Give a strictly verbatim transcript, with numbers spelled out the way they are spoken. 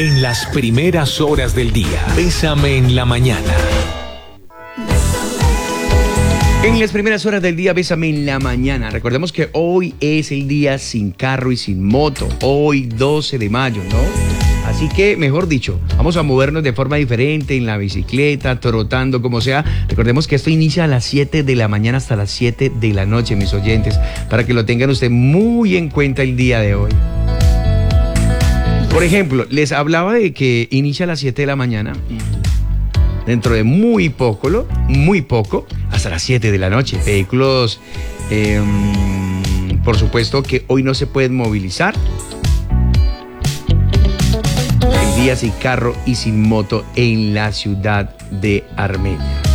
En las primeras horas del día, Bésame en la mañana. En las primeras horas del día, Bésame en la mañana. Recordemos que hoy es el día sin carro y sin moto. Hoy doce de mayo, ¿no? Así que, mejor dicho, vamos a movernos de forma diferente en la bicicleta, trotando, como sea. Recordemos que esto inicia a las siete de la mañana hasta las siete de la noche, mis oyentes, para que lo tengan usted muy en cuenta el día de hoy. Por ejemplo, les hablaba de que inicia a las siete de la mañana y dentro de muy poco, ¿lo? muy poco, hasta las siete de la noche. Vehículos, eh, por supuesto, que hoy no se pueden movilizar. El día sin carro y sin moto en la ciudad de Armenia.